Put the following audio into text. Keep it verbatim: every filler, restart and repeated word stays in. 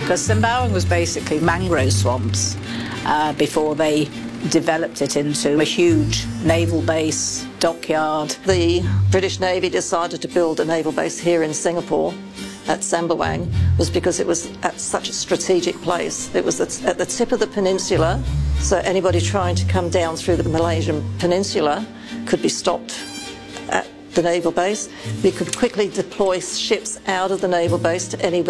because Sembawang was basically mangrove swamps uh, before they developed it into a huge naval base, dockyard. The British Navy decided to build a naval base here in Singapore at Sembawang was because it was at such a strategic place. It was at the tip of the peninsula, so anybody trying to come down through the Malaysian peninsula could be stopped at the naval base. We could quickly deploy ships out of the naval base to anywhere